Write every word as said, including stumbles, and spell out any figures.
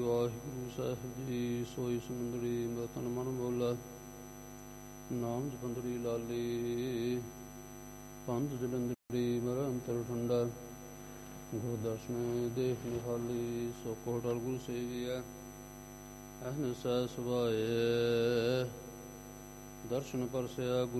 ਵਾਹਿਗੁਰੂ ਸਾਹਿਬ ਜੀ। ਸੋਈ ਸਮੁੰਦੜੀ ਮੈਂ ਤਨ ਮਨ ਬੋਲਾ, ਨਾਮ ਜਪੰਦੜੀ ਲਾਲੀ, ਪੰਜ ਜਲੰਦੜੀ ਮੇਰਾ ਅੰਤਰ ਠੰਡਾ। ਗੁਰੂ ਦਰਸ਼ਨ ਦੇਖ ਨਿਹਾਲੀ, ਸੋ ਕੋਟਲ ਗੁਰੂ ਸੇਵੀਐ ਅਹਨ ਸਹਿ ਸੁਭਾਏ। ਦਰਸ਼ਨ ਪਰਸਿਆ